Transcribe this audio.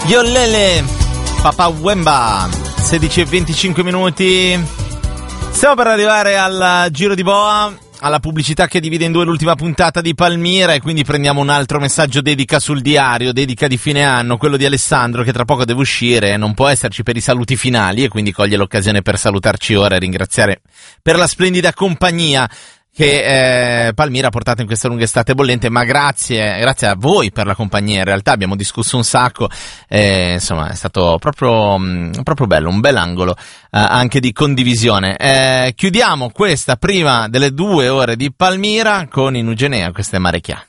Yollele, Papa Wemba, 16:25 minuti. Stiamo per arrivare al giro di boa, alla pubblicità che divide in due l'ultima puntata di Palmira, e quindi prendiamo un altro messaggio dedica sul diario, dedica di fine anno, quello di Alessandro, che tra poco deve uscire, non può esserci per i saluti finali, e quindi coglie l'occasione per salutarci ora e ringraziare per la splendida compagnia che Palmira ha portato in questa lunga estate bollente. Ma grazie a voi per la compagnia. In realtà abbiamo discusso un sacco, insomma è stato proprio bello, un bel angolo anche di condivisione. Chiudiamo questa prima delle 2 ore di Palmira con In Ugenea, questa è Marecchia.